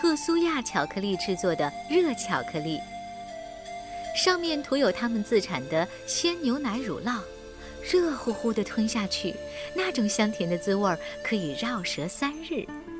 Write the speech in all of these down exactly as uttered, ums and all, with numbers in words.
特苏亚巧克力制作的热巧克力，上面涂有他们自产的鲜牛奶乳酪，热乎乎地吞下去，那种香甜的滋味可以绕舌三日。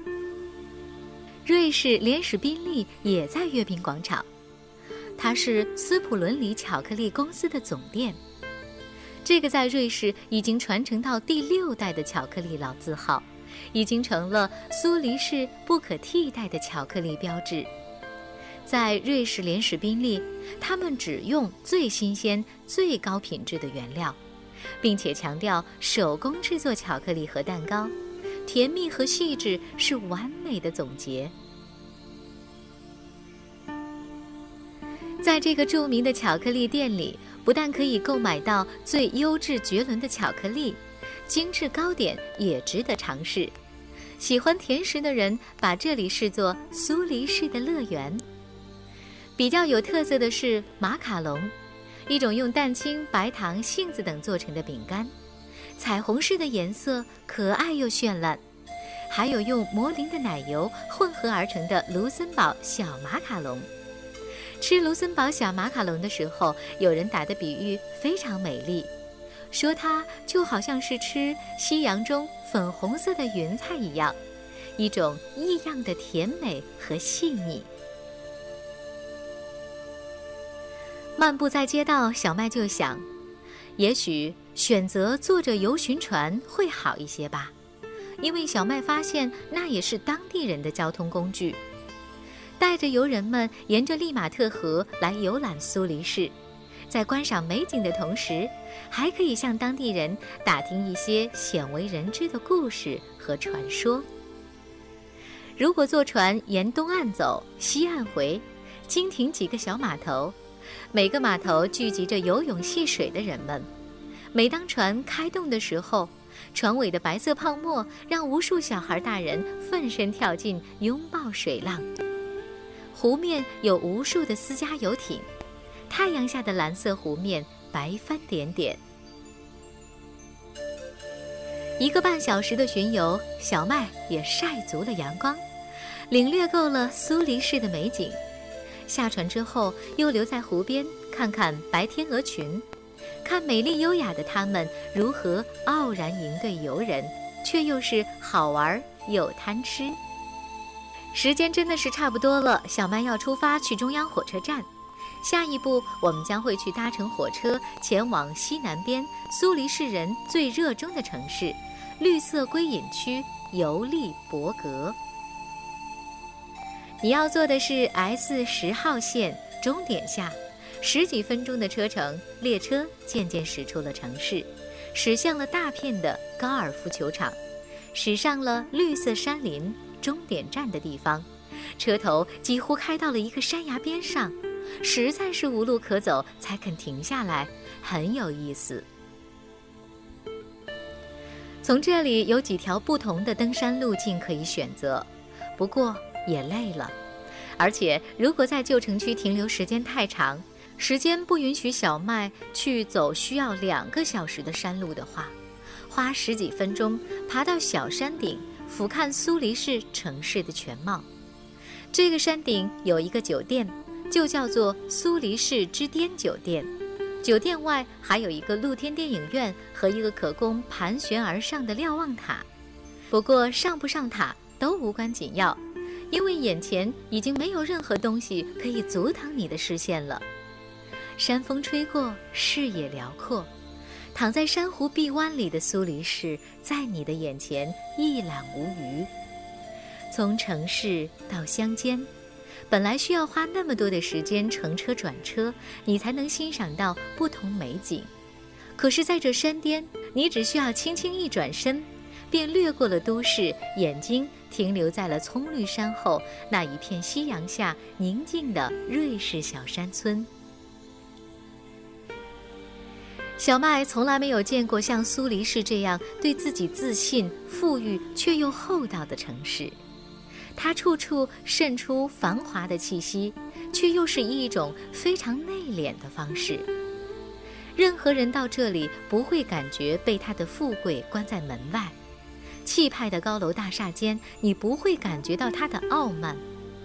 瑞士莲史宾利也在阅兵广场，它是斯普伦里巧克力公司的总店。这个在瑞士已经传承到第六代的巧克力老字号，已经成了苏黎世不可替代的巧克力标志。在瑞士莲史宾利，他们只用最新鲜、最高品质的原料，并且强调手工制作巧克力和蛋糕，甜蜜和细致是完美的总结。在这个著名的巧克力店里，不但可以购买到最优质绝伦的巧克力，精致糕点也值得尝试。喜欢甜食的人把这里视作苏黎世的乐园。比较有特色的是马卡龙，一种用蛋清、白糖、杏子等做成的饼干，彩虹式的颜色，可爱又绚烂。还有用摩林的奶油混合而成的卢森堡小马卡龙。吃卢森堡小马卡龙的时候，有人打的比喻非常美丽，说它就好像是吃夕阳中粉红色的云彩一样，一种异样的甜美和细腻。漫步在街道，小麦就想，也许选择坐着游巡船会好一些吧，因为小麦发现那也是当地人的交通工具。带着游人们沿着利马特河来游览苏黎世，在观赏美景的同时，还可以向当地人打听一些鲜为人知的故事和传说。如果坐船沿东岸走，西岸回，经停几个小码头，每个码头聚集着游泳戏水的人们。每当船开动的时候，船尾的白色泡沫让无数小孩大人奋身跳进，拥抱水浪。湖面有无数的私家游艇，太阳下的蓝色湖面白帆点点。一个半小时的巡游，小麦也晒足了阳光，领略够了苏黎世的美景。下船之后，又留在湖边看看白天鹅群，看美丽优雅的它们如何傲然迎对游人，却又是好玩又贪吃。时间真的是差不多了，小麦要出发去中央火车站。下一步，我们将会去搭乘火车前往西南边苏黎世人最热衷的城市——绿色归隐区尤利伯格。你要坐的是 S 十号线，终点下，十几分钟的车程，列车渐渐驶出了城市，驶向了大片的高尔夫球场，驶上了绿色山林。终点站的地方，车头几乎开到了一个山崖边上，实在是无路可走，才肯停下来，很有意思。从这里有几条不同的登山路径可以选择，不过也累了。而且如果在旧城区停留时间太长，时间不允许小麦去走需要两个小时的山路的话，花十几分钟爬到小山顶，俯瞰苏黎世城市的全貌。这个山顶有一个酒店，就叫做苏黎世之巅酒店。酒店外还有一个露天电影院和一个可供盘旋而上的瞭望塔。不过上不上塔都无关紧要，因为眼前已经没有任何东西可以阻挡你的视线了。山风吹过，视野辽阔，躺在珊瑚碧湾里的苏黎世在你的眼前一览无余。从城市到乡间，本来需要花那么多的时间乘车转车，你才能欣赏到不同美景。可是在这山巅，你只需要轻轻一转身，便掠过了都市，眼睛停留在了葱绿山后那一片夕阳下宁静的瑞士小山村。小麦从来没有见过像苏黎世这样对自己自信、富裕却又厚道的城市。它处处渗出繁华的气息，却又是以一种非常内敛的方式。任何人到这里不会感觉被它的富贵关在门外，气派的高楼大厦间，你不会感觉到它的傲慢。